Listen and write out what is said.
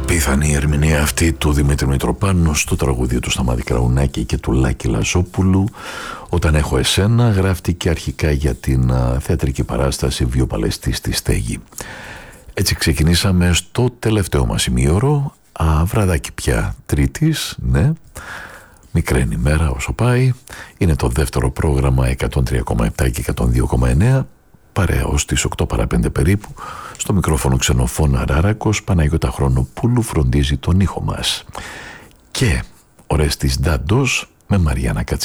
Απίθανη η ερμηνεία αυτή του Δημήτρη Μητροπάνου στο τραγούδι του Σταμάτη Κραουνάκη και του Λάκη Λαζόπουλου. Όταν έχω εσένα, γράφτηκε αρχικά για την θεατρική παράσταση Βιοπαλαιστής στη Στέγη. Έτσι ξεκινήσαμε στο τελευταίο μας ημίωρο, βραδάκι πια Τρίτης, ναι, μικραίνει ημέρα όσο πάει. Είναι το δεύτερο πρόγραμμα 103,7 και 102,9, παρέα ως τις 8 παρά 5 περίπου. Στο μικρόφωνο Ξενοφώνα Ράρακος, Παναγιώτα Χρονοπούλου φροντίζει τον ήχο μας. Και Ορέστης Ντάντος με Μαριάννα Κατσίνη.